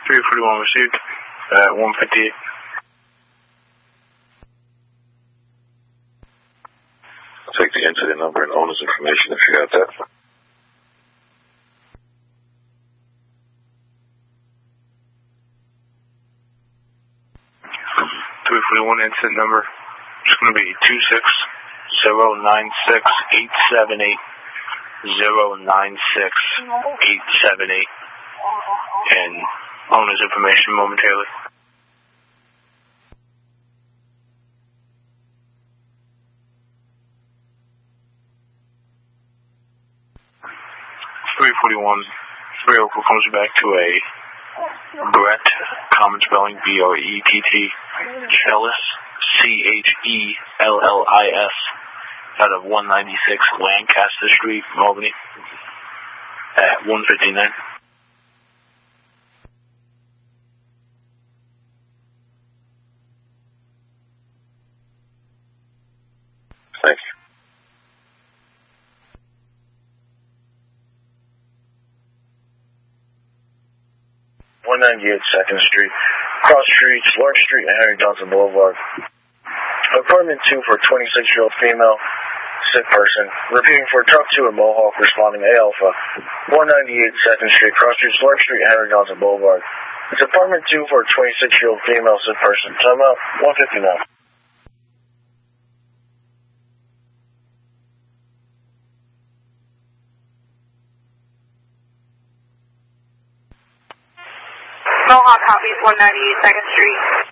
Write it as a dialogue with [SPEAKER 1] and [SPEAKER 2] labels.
[SPEAKER 1] 341 received at 158.
[SPEAKER 2] I'll take the incident number and owner's information if you got that.
[SPEAKER 1] Incident number. It's going to be 260968780968780 and owner's information momentarily. Comes back to a Brett, common spelling Brett, Chellis, Chellis, out of 196 Lancaster Street, Albany, at 159.
[SPEAKER 2] Thank you.
[SPEAKER 3] 198 2nd Street, cross streets, Lark Street and Henry Johnson Boulevard. Appointment 2 for a 26-year-old female, sick person. Repeating for truck 2 at Mohawk, responding A Alpha. 198 2nd Street, cross streets, Lark Street and Henry Johnson Boulevard. It's appointment 2 for a 26-year-old female, sick person. Time out, 159.
[SPEAKER 4] Mohawk copies 198 2nd Street.